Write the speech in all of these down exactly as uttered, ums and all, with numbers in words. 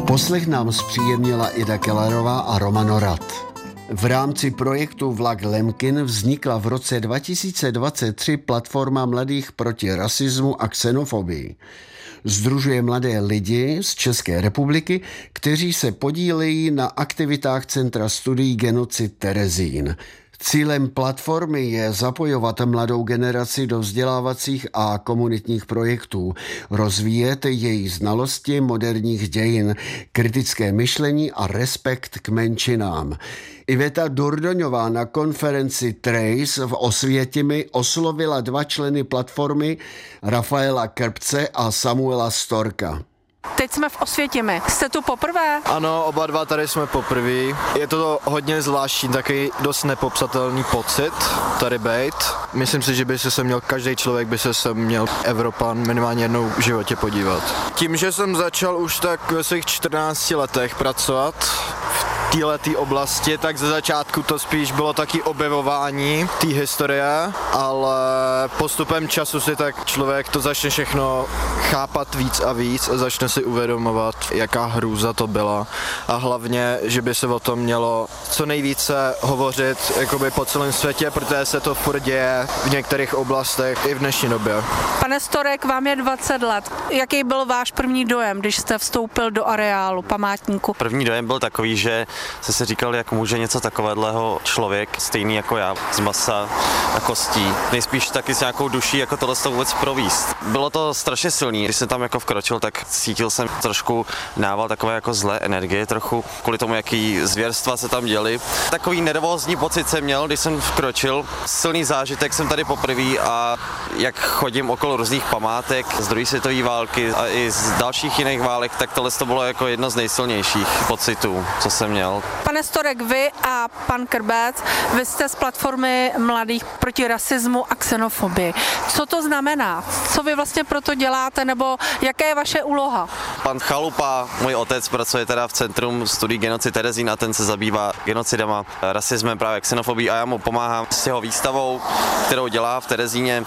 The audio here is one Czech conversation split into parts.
Poslech nám zpříjemnila Ida Kellerová a Roman Norat. V rámci projektu Vlak Lemkin vznikla v roce dva tisíce dvacet tři platforma mladých proti rasismu a xenofobii. Sdružuje mladé lidi z České republiky, kteří se podílejí na aktivitách Centra studií genocid Terezín. Cílem platformy je zapojovat mladou generaci do vzdělávacích a komunitních projektů, rozvíjet její znalosti moderních dějin, kritické myšlení a respekt k menšinám. Iveta Durdoňová na konferenci Trace v Osvětimi oslovila dva členy platformy, Rafaela Krbce a Samuela Storka. Teď jsme v Osvětimi. Jste tu poprvé? Ano, oba dva tady jsme poprvé. Je to hodně zvláštní, taky dost nepopsatelný pocit tady bejt. Myslím si, že by se sem měl, každý člověk by se sem měl Evropan minimálně jednou v životě podívat. Tím, že jsem začal už tak ve svých čtrnácti letech pracovat v této oblasti, tak ze začátku to spíš bylo taky objevování té historie, ale postupem času si tak člověk to začne všechno chápat víc a víc a začne si uvědomovat, jaká hrůza to byla a hlavně, že by se o tom mělo co nejvíce hovořit jakoby po celém světě, protože se to furt děje v některých oblastech i v dnešní době. Pane Storek, vám je dvacet let. Jaký byl váš první dojem, když jste vstoupil do areálu památníku? První dojem byl takový, že jsem si říkal, jak může něco takového člověk, stejný jako já, z masa a kostí, nejspíš taky s nějakou duší, jako tohle to vůbec províst. Bylo to strašně silný, když jsem tam jako vkročil, tak cítil jsem trošku nával takové jako zlé energie, trochu kvůli tomu, jaký zvěrstva se tam děly. Takový nervózní pocit jsem měl, když jsem vkročil. Silný zážitek jsem tady poprvé a jak chodím okolo různých památek z druhé světové války a i z dalších jiných válek, tak tohle to bylo jako jedno z nejsilnějších pocitů, co jsem měl. Pane Storek, vy a pan Krbec, vy jste z platformy mladých proti rasismu a xenofobii. Co to znamená? Co vy vlastně proto děláte, nebo jaká je vaše úloha? Pan Chalupa, můj otec, pracuje teda v Centrum studií genocid Terezín a ten se zabývá genocidama, rasismem, právě xenofobií a já mu pomáhám s jeho výstavou, kterou dělá v Terezíně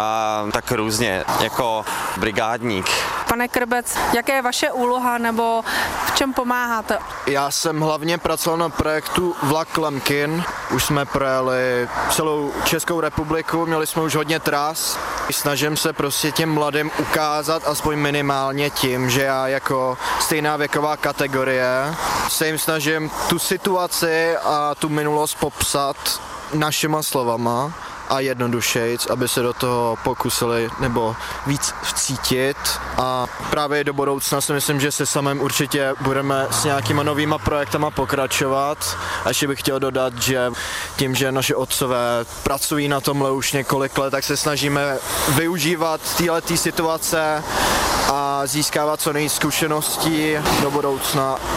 a tak různě, jako brigádník. Pane Krbec, jaká je vaše úloha, nebo v čem pomáháte? Já jsem hlavně pracoval na projektu Vlak Lemkin. Už jsme projeli celou Českou republiku, měli jsme už hodně tras. Snažím se prostě těm mladým ukázat, aspoň minimálně tím, že já jako stejná věková kategorie se jim snažím tu situaci a tu minulost popsat našima slovama a jednodušejc, aby se do toho pokusili nebo víc vcítit a právě do budoucna si myslím, že se samém určitě budeme s nějakýma novýma projektama pokračovat. A ještě bych chtěl dodat, že tím, že naše otcové pracují na tomhle už několik let, tak se snažíme využívat této situace a získávat co nejvíc zkušeností do budoucna.